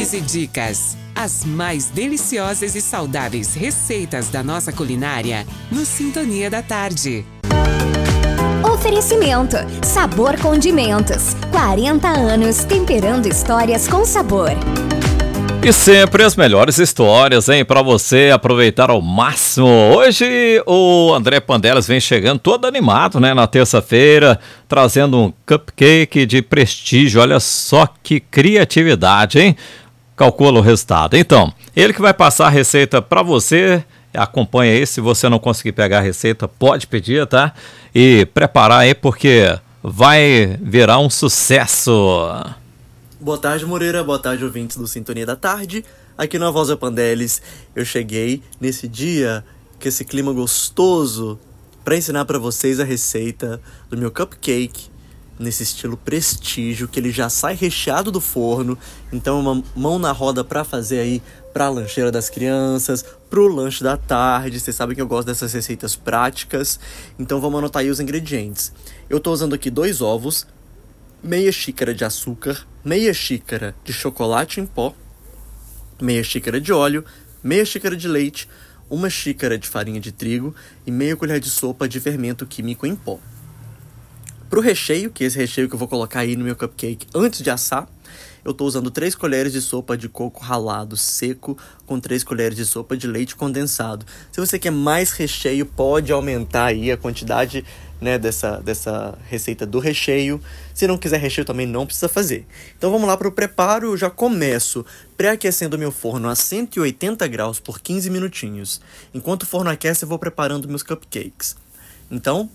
Opiniões e dicas. As mais deliciosas e saudáveis receitas da nossa culinária no Sintonia da Tarde. Oferecimento: Sabor Condimentos. 40 anos temperando histórias com sabor. E sempre as melhores histórias, hein? Pra você aproveitar ao máximo. Hoje o André Pandelas vem chegando todo animado, né? Na terça-feira, trazendo um cupcake de prestígio. Olha só que criatividade, hein? Calcula o resultado. Então, ele que vai passar a receita pra você. Acompanha aí, se você não conseguir pegar a receita, pode pedir, tá? E preparar aí, porque vai virar um sucesso. Boa tarde, Moreira. Boa tarde, ouvintes do Sintonia da Tarde. Aqui na Voz da Pandeles, eu cheguei nesse dia, com esse clima gostoso, para ensinar para vocês a receita do meu cupcake, nesse estilo prestígio, que ele já sai recheado do forno. Então, uma mão na roda para fazer aí pra lancheira das crianças, pro lanche da tarde. Vocês sabem que eu gosto dessas receitas práticas. Então, vamos anotar aí os ingredientes. Eu tô usando aqui 2 ovos, meia xícara de açúcar, meia xícara de chocolate em pó, meia xícara de óleo, meia xícara de leite, 1 xícara de farinha de trigo e meia colher de sopa de fermento químico em pó. Pro recheio, que é esse recheio que eu vou colocar aí no meu cupcake antes de assar, eu tô usando 3 colheres de sopa de coco ralado seco com 3 colheres de sopa de leite condensado. Se você quer mais recheio, pode aumentar aí a quantidade, né, dessa receita do recheio. Se não quiser recheio também não precisa fazer. Então vamos lá para o preparo. Eu já começo pré-aquecendo meu forno a 180 graus por 15 minutinhos. Enquanto o forno aquece, eu vou preparando meus cupcakes. Então,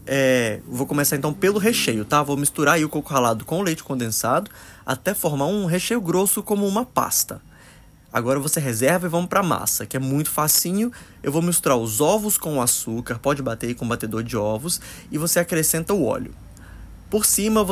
vou começar então pelo recheio, tá? Vou misturar aí o coco ralado com o leite condensado até formar um recheio grosso como uma pasta. Agora você reserva e vamos para a massa, que é muito facinho. Eu vou misturar os ovos com o açúcar, pode bater aí com batedor de ovos, e você acrescenta o óleo. Por cima